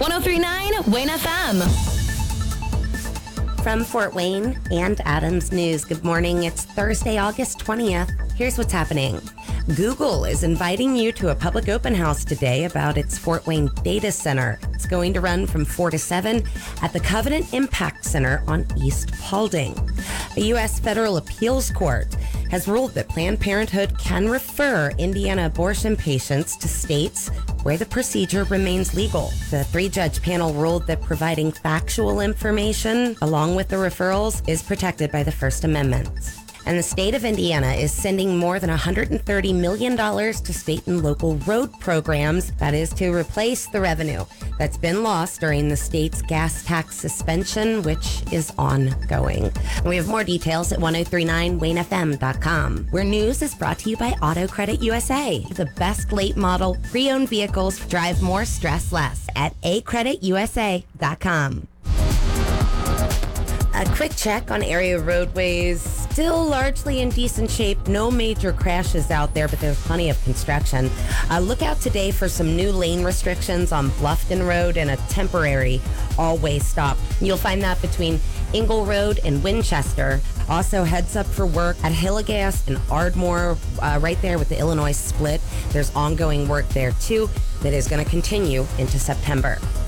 1039 Wayne FM. From Fort Wayne and Adams News, good morning. It's Thursday, August 20th. Here's what's happening. Google is inviting you to a public open house today about its Fort Wayne data center. It's going to run from 4 to 7 at the Covenant Impact Center on East Paulding. A U.S. federal appeals court has ruled that Planned Parenthood can refer Indiana abortion patients to states where the procedure remains legal. The 3-judge panel ruled that providing factual information along with the referrals is protected by the First Amendment. And the state of Indiana is sending more than $130 million to state and local road programs. That is to replace the revenue that's been lost during the state's gas tax suspension, which is ongoing. And we have more details at 1039waynefm.com, where news is brought to you by Auto Credit USA. The best late model pre-owned vehicles drive more, stress less at acreditusa.com. A quick check on area roadways. Still largely in decent shape. No major crashes out there, but there's plenty of construction. Look out today for some new lane restrictions on Bluffton Road and a temporary all-way stop. You'll find that between Ingle Road and Winchester. Also, heads up for work at Hillegas and Ardmore, right there with the Illinois split. There's ongoing work there, too, that is going to continue into September.